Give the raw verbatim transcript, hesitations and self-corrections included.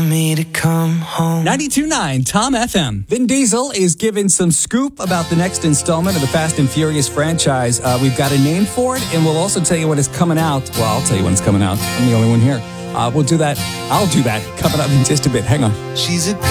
me to come home. ninety-two point nine Tom F M. Vin Diesel is giving some scoop about the next installment of the Fast and Furious franchise. Uh, we've got a name for it, and we'll also tell you when it's coming out. Well, I'll tell you when it's coming out. I'm the only one here. Uh, we'll do that. I'll do that coming up in just a bit. Hang on. She's a